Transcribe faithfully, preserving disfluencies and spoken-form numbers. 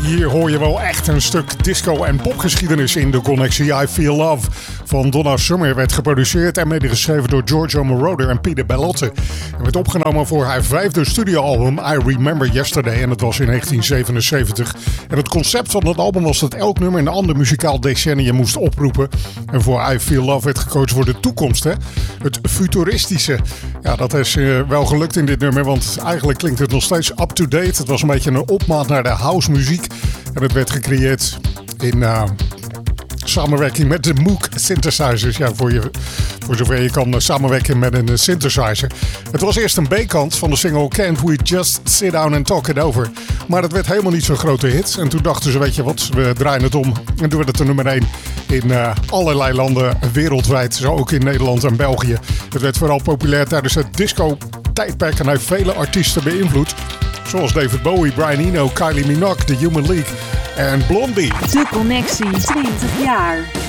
Hier hoor je wel echt een stuk disco- en popgeschiedenis in de connectie. I Feel Love van Donna Summer werd geproduceerd en medegeschreven door Giorgio Moroder en Peter Bellotte. En werd opgenomen voor haar vijfde studioalbum I Remember Yesterday en dat was in negentien zevenenzeventig. En het concept van dat album was dat elk nummer een ander muzikaal decennium moest oproepen. En voor I Feel Love werd gekozen voor de toekomst, hè? Het futuristische. Ja, dat is uh, wel gelukt in dit nummer, want eigenlijk klinkt het nog steeds up-to-date. Het was een beetje een opmaat naar de house muziek. En het werd gecreëerd in uh, samenwerking met de Moog synthesizers. Ja, voor, je, voor zover je kan uh, samenwerken met een uh, synthesizer. Het was eerst een B-kant van de single Can't We Just Sit Down and Talk It Over. Maar dat werd helemaal niet zo'n grote hit. En toen dachten ze, weet je wat, we draaien het om. En toen werd het de nummer één in uh, allerlei landen wereldwijd. Zo ook in Nederland en België. Het werd vooral populair tijdens het disco-tijdperk en heeft vele artiesten beïnvloed. Zoals David Bowie, Brian Eno, Kylie Minogue, The Human League en Blondie. De Connectie twintig jaar.